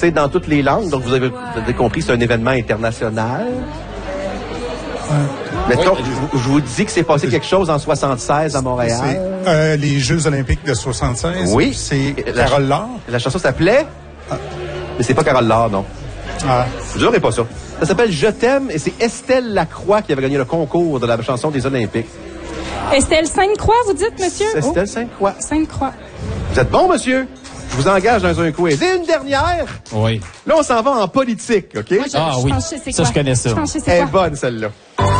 C'est dans toutes les langues, donc vous avez compris, c'est un événement international. Mettons, je vous dis que c'est passé quelque chose en 76 à Montréal. C'est les Jeux olympiques de 76. Oui. C'est Carole Laure. La chanson s'appelait... Mais c'est pas Carole Laure, non. Je dirais pas ça. Ça s'appelle Je t'aime et c'est Estelle Lacroix qui avait gagné le concours de la chanson des Olympiques. Estelle Sainte-Croix, vous dites, monsieur? Estelle Sainte-Croix. Sainte-Croix. Vous êtes bon, monsieur? Je vous engage dans un quiz. Et une dernière. Oui. Là, on s'en va en politique, OK? Moi, je pense que c'est Ça, je connais ça. Je pense que c'est Elle est quoi? bonne, celle-là.